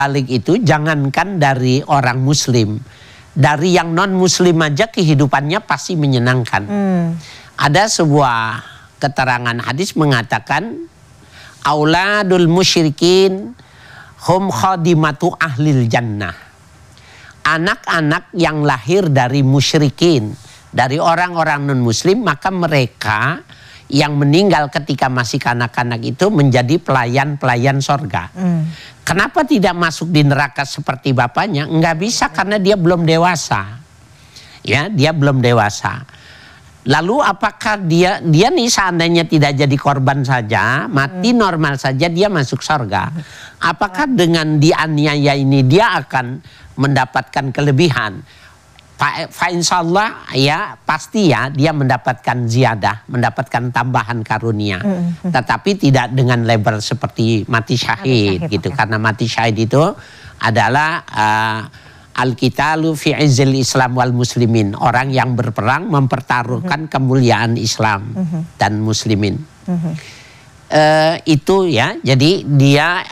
Balik itu jangankan dari orang muslim, dari yang non muslim aja kehidupannya pasti menyenangkan. Ada sebuah keterangan hadis mengatakan auladul musyrikin hum khadimatu ahlil jannah. Anak-anak yang lahir dari musyrikin, dari orang-orang non muslim, maka mereka yang meninggal ketika masih kanak-kanak itu menjadi pelayan-pelayan sorga. Kenapa tidak masuk di neraka seperti bapaknya? Enggak bisa karena dia belum dewasa. Ya, dia belum dewasa. Lalu apakah dia nih seandainya tidak jadi korban saja, mati normal saja dia masuk sorga. Apakah dengan dianiaya ini dia akan mendapatkan kelebihan? Fa insyaallah ya pasti ya dia mendapatkan ziyadah, mendapatkan tambahan karunia. Tetapi tidak dengan level seperti mati syahid gitu. Karena mati syahid itu adalah al-qitalu fi izzil Islam wal muslimin. Orang yang berperang mempertaruhkan kemuliaan Islam dan muslimin. Itu ya. Jadi dia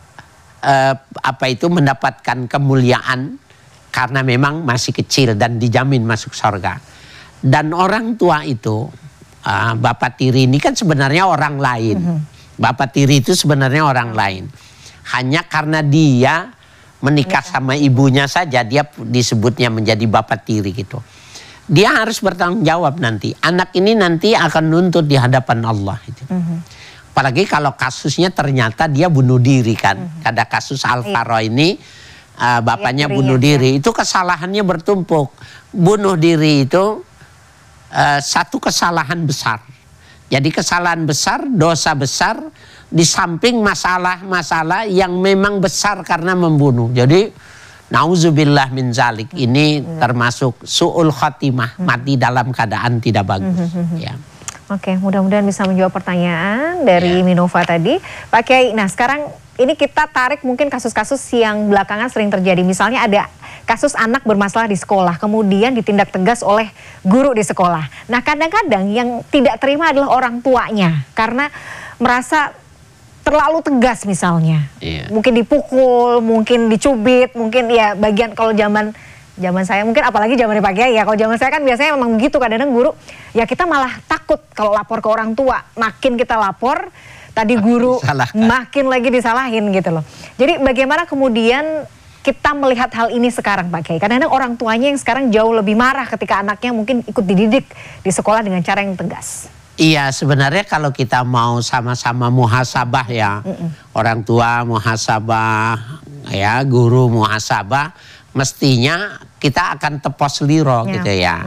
mendapatkan kemuliaan karena memang masih kecil dan dijamin masuk surga. Dan orang tua itu, bapak tiri ini kan sebenarnya orang lain. Bapak tiri itu sebenarnya orang lain. Hanya karena dia menikah sama ibunya saja, dia disebutnya menjadi bapak tiri gitu. Dia harus bertanggung jawab nanti. Anak ini nanti akan nuntut di hadapan Allah. Gitu. Apalagi kalau kasusnya ternyata dia bunuh diri kan. Ada kasus Alvaro ini, bapaknya bunuh diri, itu kesalahannya bertumpuk. Bunuh diri itu satu kesalahan besar. Jadi kesalahan besar, dosa besar, di samping masalah-masalah yang memang besar karena membunuh. Jadi nauzubillah min zalik, ini termasuk su'ul khatimah, mati dalam keadaan tidak bagus. Ya. Oke, mudah-mudahan bisa menjawab pertanyaan dari Minova tadi. Pak Kiai, nah sekarang ini kita tarik mungkin kasus-kasus yang belakangan sering terjadi. Misalnya ada kasus anak bermasalah di sekolah, kemudian ditindak tegas oleh guru di sekolah. Nah kadang-kadang yang tidak terima adalah orang tuanya, karena merasa terlalu tegas misalnya. Mungkin dipukul, mungkin dicubit, mungkin ya bagian kalau zaman saya mungkin, apalagi zaman Pak Kiai ya, kalau zaman saya kan biasanya memang begitu, kadang-kadang guru ya kita malah takut kalau lapor ke orang tua, makin kita lapor tadi guru makin lagi disalahin gitu loh. Jadi bagaimana kemudian kita melihat hal ini sekarang Pak Kiai? Kadang-kadang orang tuanya yang sekarang jauh lebih marah ketika anaknya mungkin ikut dididik di sekolah dengan cara yang tegas. Iya, sebenarnya kalau kita mau sama-sama muhasabah ya, orang tua muhasabah, ya guru muhasabah, mestinya kita akan tepos liro gitu ya.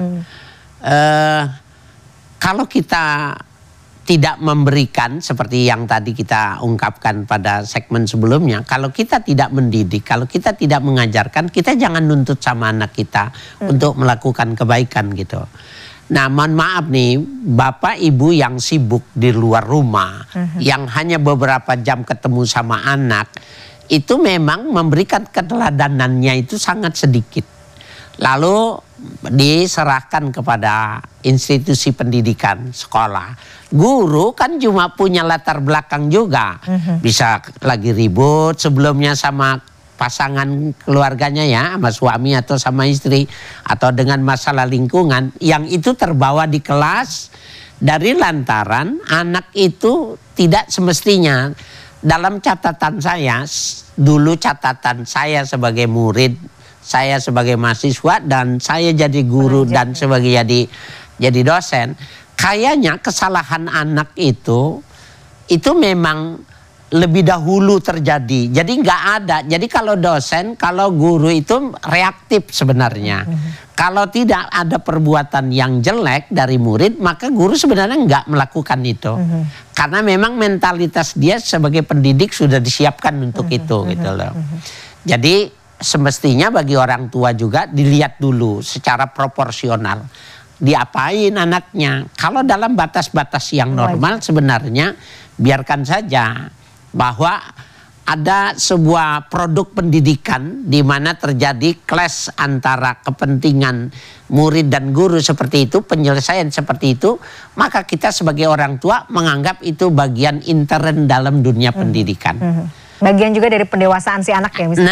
Kalau kita tidak memberikan seperti yang tadi kita ungkapkan pada segmen sebelumnya, kalau kita tidak mendidik, kalau kita tidak mengajarkan, kita jangan nuntut sama anak kita untuk melakukan kebaikan gitu. Nah mohon maaf nih, bapak ibu yang sibuk di luar rumah, yang hanya beberapa jam ketemu sama anak, itu memang memberikan keteladanannya itu sangat sedikit. Lalu diserahkan kepada institusi pendidikan, sekolah. Guru kan cuma punya latar belakang juga. Bisa lagi ribut sebelumnya sama pasangan keluarganya ya, sama suami atau sama istri, atau dengan masalah lingkungan, yang itu terbawa di kelas dari lantaran anak itu tidak semestinya. Dalam catatan saya, dulu catatan saya sebagai murid, saya sebagai mahasiswa, dan saya jadi guru dan sebagai jadi dosen, kayaknya kesalahan anak itu memang lebih dahulu terjadi. Jadi nggak ada. Jadi kalau dosen, kalau guru itu reaktif sebenarnya. Kalau tidak ada perbuatan yang jelek dari murid, maka guru sebenarnya nggak melakukan itu. Karena memang mentalitas dia sebagai pendidik sudah disiapkan untuk itu gitu loh. Jadi semestinya bagi orang tua juga dilihat dulu secara proporsional. Diapain anaknya. Kalau dalam batas-batas yang normal sebenarnya biarkan saja. Bahwa ada sebuah produk pendidikan di mana terjadi clash antara kepentingan murid dan guru seperti itu, penyelesaian seperti itu, maka kita sebagai orang tua menganggap itu bagian intern dalam dunia pendidikan. Bagian juga dari pendewasaan si anak ya misalnya.